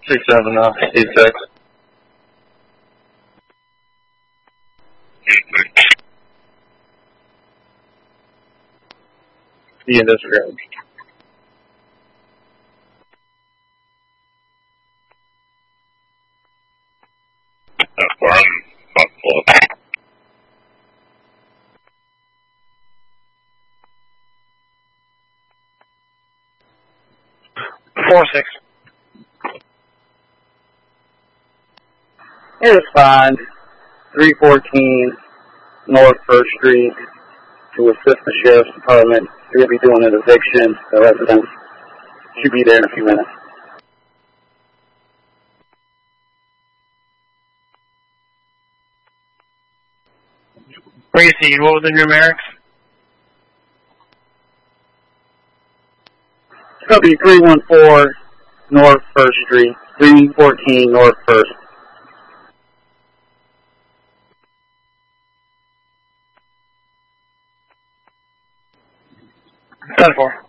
37986. The industrial. Farm, Buffalo. 4-6. It was fine. 314 North 1st Street to assist the Sheriff's Department. They're going to be doing an eviction. The residents should be there in a few minutes. Gracie, what was the numerics? It's going to be 314 North 1st Street, 314 North 1st. 10-4.